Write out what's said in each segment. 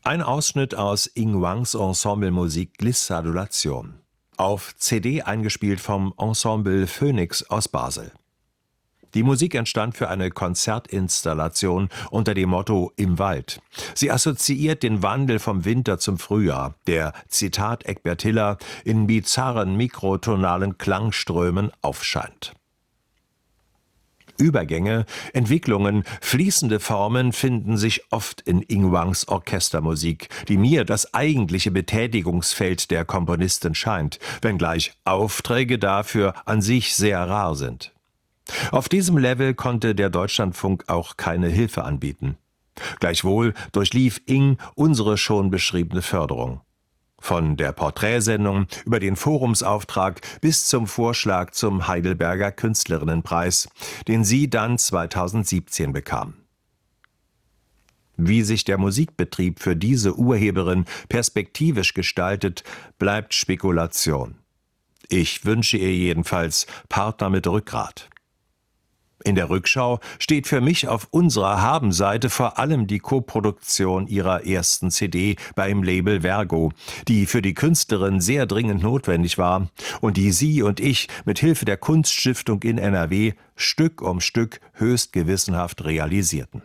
Ein Ausschnitt aus Ying Wangs Ensemblemusik Glissadulation. Auf CD eingespielt vom Ensemble Phoenix aus Basel. Die Musik entstand für eine Konzertinstallation unter dem Motto »Im Wald«. Sie assoziiert den Wandel vom Winter zum Frühjahr, der, Zitat Egbert Hiller, in bizarren mikrotonalen Klangströmen aufscheint. Übergänge, Entwicklungen, fließende Formen finden sich oft in Ying Wangs Orchestermusik, die mir das eigentliche Betätigungsfeld der Komponistin scheint, wenngleich Aufträge dafür an sich sehr rar sind. Auf diesem Level konnte der Deutschlandfunk auch keine Hilfe anbieten. Gleichwohl durchlief Ying unsere schon beschriebene Förderung. Von der Porträtsendung über den Forumsauftrag bis zum Vorschlag zum Heidelberger Künstlerinnenpreis, den sie dann 2017 bekam. Wie sich der Musikbetrieb für diese Urheberin perspektivisch gestaltet, bleibt Spekulation. Ich wünsche ihr jedenfalls Partner mit Rückgrat. In der Rückschau steht für mich auf unserer Habenseite vor allem die Koproduktion ihrer ersten CD beim Label Vergo, die für die Künstlerin sehr dringend notwendig war und die sie und ich mit Hilfe der Kunststiftung in NRW Stück um Stück höchst gewissenhaft realisierten.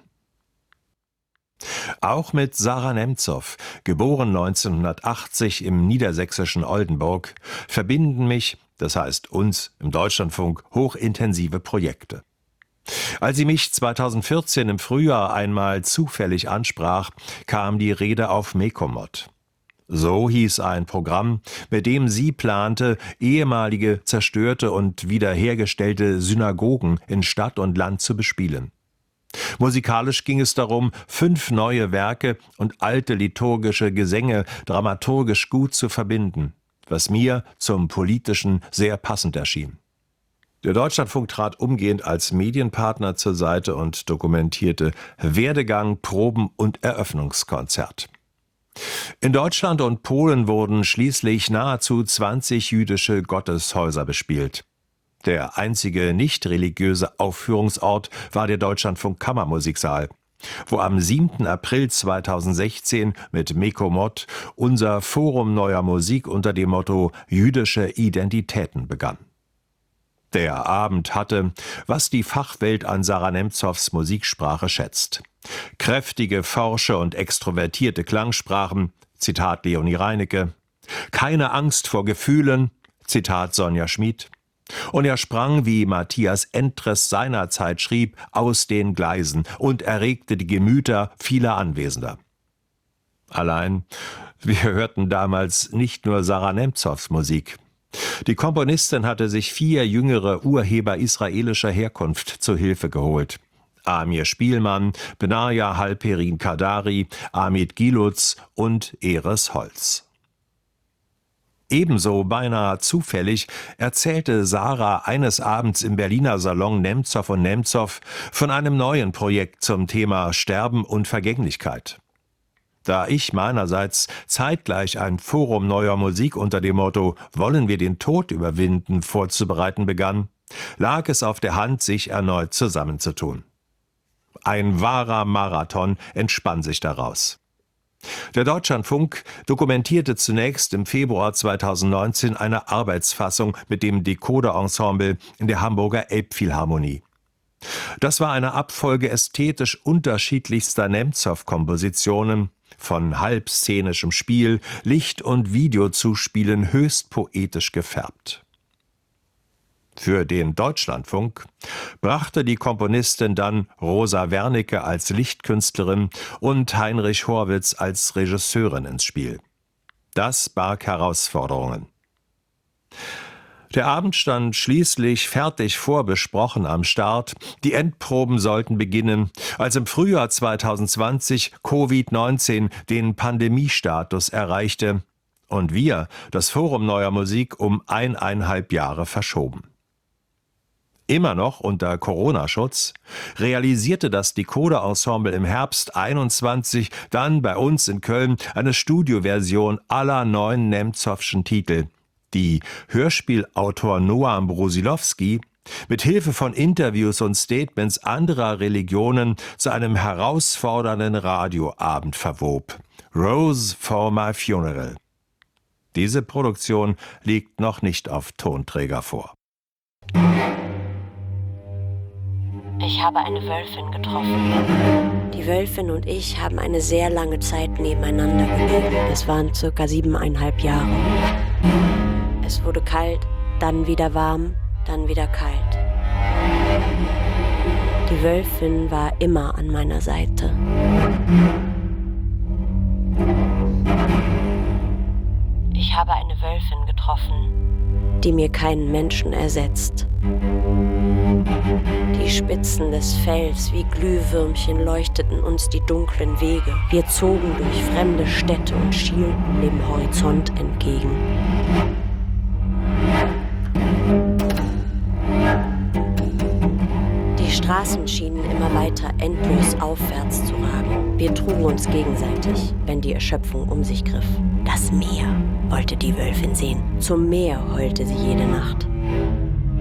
Auch mit Sarah Nemzow, geboren 1980 im niedersächsischen Oldenburg, verbinden mich, das heißt uns im Deutschlandfunk, hochintensive Projekte. Als sie mich 2014 im Frühjahr einmal zufällig ansprach, kam die Rede auf Mekomod. So hieß ein Programm, mit dem sie plante, ehemalige zerstörte und wiederhergestellte Synagogen in Stadt und Land zu bespielen. Musikalisch ging es darum, 5 neue Werke und alte liturgische Gesänge dramaturgisch gut zu verbinden, was mir zum Politischen sehr passend erschien. Der Deutschlandfunk trat umgehend als Medienpartner zur Seite und dokumentierte Werdegang, Proben und Eröffnungskonzert. In Deutschland und Polen wurden schließlich nahezu 20 jüdische Gotteshäuser bespielt. Der einzige nicht religiöse Aufführungsort war der Deutschlandfunk Kammermusiksaal, wo am 7. April 2016 mit Mekomod unser Forum neuer Musik unter dem Motto »Jüdische Identitäten« begann. Der Abend hatte, was die Fachwelt an Sarah Nemzows Musiksprache schätzt. Kräftige, forsche und extrovertierte Klangsprachen, Zitat Leonie Reinecke, keine Angst vor Gefühlen, Zitat Sonja Schmid, und er sprang, wie Matthias Endres seinerzeit schrieb, aus den Gleisen und erregte die Gemüter vieler Anwesender. Allein, wir hörten damals nicht nur Sarah Nemzows Musik. Die Komponistin hatte sich 4 jüngere Urheber israelischer Herkunft zu Hilfe geholt. Amir Spielmann, Benaja Halperin Kadari, Amit Gilutz und Eres Holz. Ebenso beinahe zufällig erzählte Sarah eines Abends im Berliner Salon Nemzow und Nemzow von einem neuen Projekt zum Thema Sterben und Vergänglichkeit. Da ich meinerseits zeitgleich ein Forum neuer Musik unter dem Motto »Wollen wir den Tod überwinden« vorzubereiten begann, lag es auf der Hand, sich erneut zusammenzutun. Ein wahrer Marathon entspann sich daraus. Der Deutschlandfunk dokumentierte zunächst im Februar 2019 eine Arbeitsfassung mit dem Decoder-Ensemble in der Hamburger Elbphilharmonie. Das war eine Abfolge ästhetisch unterschiedlichster Nemzow-Kompositionen, von halbszenischem Spiel, Licht- und Videozuspielen höchst poetisch gefärbt. Für den Deutschlandfunk brachte die Komponistin dann Rosa Wernicke als Lichtkünstlerin und Heinrich Horwitz als Regisseurin ins Spiel. Das barg Herausforderungen. Der Abend stand schließlich fertig vorbesprochen am Start. Die Endproben sollten beginnen, als im Frühjahr 2020 Covid-19 den Pandemiestatus erreichte und wir das Forum neuer Musik um 1,5 Jahre verschoben. Immer noch unter Corona-Schutz realisierte das Decoder-Ensemble im Herbst 21 dann bei uns in Köln eine Studioversion aller 9 Nemzowschen Titel, die Hörspielautor Noam Brusilowski mit Hilfe von Interviews und Statements anderer Religionen zu einem herausfordernden Radioabend verwob. Rose for my funeral. Diese Produktion liegt noch nicht auf Tonträger vor. Ich habe eine Wölfin getroffen. Die Wölfin und ich haben eine sehr lange Zeit nebeneinander gelebt. Es waren circa 7,5 Jahre. Es wurde kalt, dann wieder warm, dann wieder kalt. Die Wölfin war immer an meiner Seite. Ich habe eine Wölfin getroffen, die mir keinen Menschen ersetzt. Die Spitzen des Fells wie Glühwürmchen leuchteten uns die dunklen Wege. Wir zogen durch fremde Städte und schielten dem Horizont entgegen. Die Straßen schienen immer weiter endlos aufwärts zu ragen. Wir trugen uns gegenseitig, wenn die Erschöpfung um sich griff. Das Meer wollte die Wölfin sehen. Zum Meer heulte sie jede Nacht.